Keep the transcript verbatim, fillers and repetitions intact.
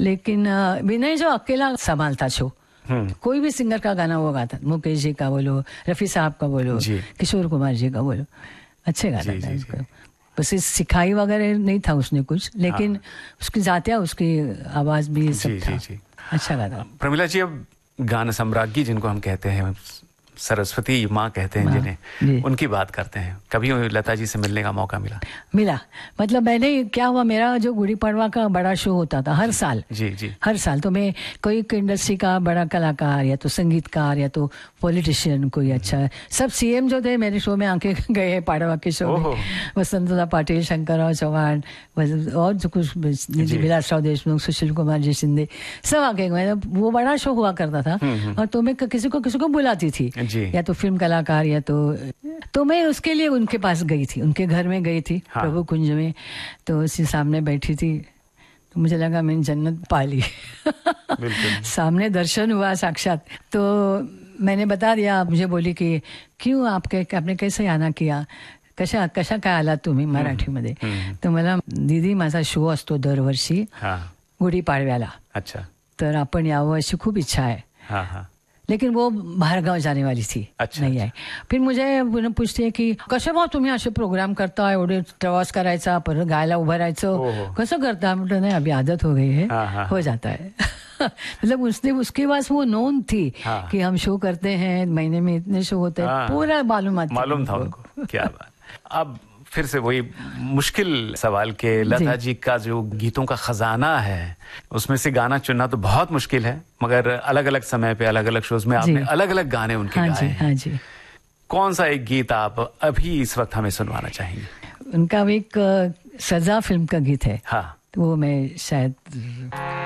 लेकिन अ, विनय जो अकेला संभालता शो, कोई भी सिंगर का गाना वो गाता, मुकेश जी का बोलो, रफ़ी साहब का बोलो, किशोर कुमार जी का बोलो, अच्छे गाता था उसको। बस इस सिखाई वगैरह नहीं था उसने कुछ, लेकिन हाँ। उसकी जातिया, उसकी आवाज़ भी सब जी, था जी, जी। अच्छा गाता। प्रमिला जी, अब गाना सम्राज्ञी जिनको हम कहते हैं, सरस्वती माँ कहते हैं जिन्हें, उनकी बात करते हैं, कभी लता जी से मिलने का मौका मिला? मिला, मतलब मैंने क्या हुआ, मेरा जो गुड़ी पड़वा का बड़ा शो होता था हर साल, जी जी हर साल, तो मैं कोई इंडस्ट्री का बड़ा कलाकार या तो संगीतकार या तो पॉलिटिशियन कोई अच्छा, सब सीएम जो थे मेरे शो में आके गए, पाड़वा के शो में, वसंतदा पाटिल, शंकरराव चौहान और जो कुछ विलासराव देशमुख, सुशील कुमार जी शिंदे, सब आके गए। वो बड़ा शो हुआ करता था और तो मैं किसी को किसी को बुलाती थी, या तो फिल्म कलाकार या तो तो मैं उसके लिए उनके पास गई थी, उनके घर में गई थी, हाँ। प्रभु कुंज में, तो उसी सामने बैठी थी, तो मुझे लगा मैंने जन्नत पा ली। सामने दर्शन हुआ साक्षात। तो मैंने बता दिया, मुझे बोली कि क्यों आपके आपने कैसे आना किया, कशा कशा काय आला तुम्ही मराठीमध्ये? तर मला दीदी माझा शो असतो दरवर्षी गुढीपाडव्याला, अच्छा, तर आपण यावं अशी खूप इच्छा आहे। हाँ हाँ। लेकिन वो बाहर गाव जाने वाली थी, अच्छा, नहीं आई। फिर मुझे पूछते की कसे भाऊ तुम्ही असे प्रोग्राम करता, एवढे प्रवास करायचा, परत गायला उभं राहायचं, कसं करता? म्हटलं नहीं, अभी आदत हो गई है, हाँ, हाँ, हो जाता है। मतलब उसने उसके पास वो नोन थी, हाँ, कि हम शो करते हैं, महीने में इतने शो होते हैं, हाँ, पूरा मालूम मालूम था उनको। क्या बात। अब फिर से वही मुश्किल सवाल के, लता जी का जो गीतों का खजाना है, उसमें से गाना चुनना तो बहुत मुश्किल है, मगर अलग अलग समय पे अलग अलग शोज में आपने अलग अलग गाने उनके हाँ गाए जी, हाँ जी। कौन सा एक गीत आप अभी इस वक्त हमें सुनवाना चाहेंगे? उनका एक सजा फिल्म का गीत है, हाँ, तो वो मैं शायद